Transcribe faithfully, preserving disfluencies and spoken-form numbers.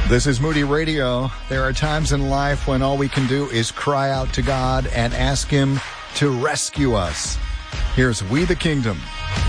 This is Moody Radio. There are times in life when all we can do is cry out to God and ask Him to rescue us. Here's We the Kingdom.